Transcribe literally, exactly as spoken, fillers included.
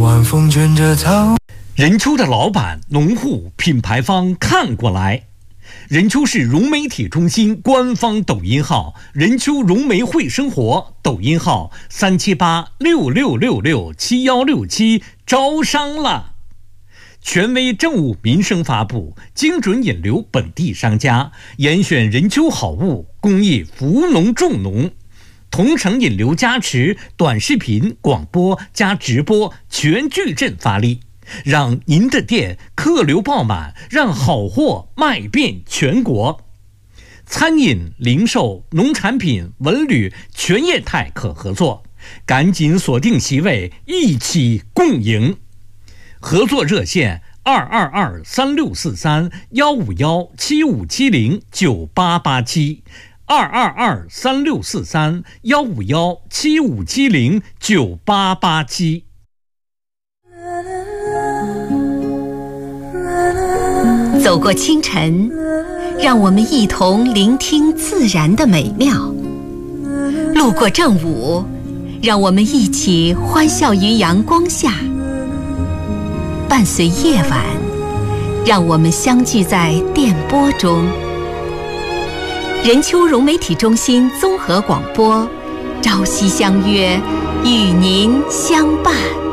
晚风卷着草。 任丘的老板、农户、品牌方看过来。任丘市融媒体中心官方抖音号任丘融媒会生活，抖音号三七八六六六六七幺六七，招商了。权威政务民生发布，精准引流本地商家，严选任丘好物，公益扶农种农。同城引流加持，短视频、广播加直播全矩阵发力，让您的店客流爆满，让好货卖遍全国。餐饮、零售、农产品、文旅全业态可合作，赶紧锁定席位，一起共赢。合作热线二二二三六四三幺五幺七五七零九八八七。二二二三六四三幺五幺七五七零九八八七。 走过清晨，让我们一同聆听自然的美妙；路过正午，让我们一起欢笑于阳光下；伴随夜晚，让我们相聚在电波中。任丘融媒体中心综合广播，朝夕相约，与您相伴。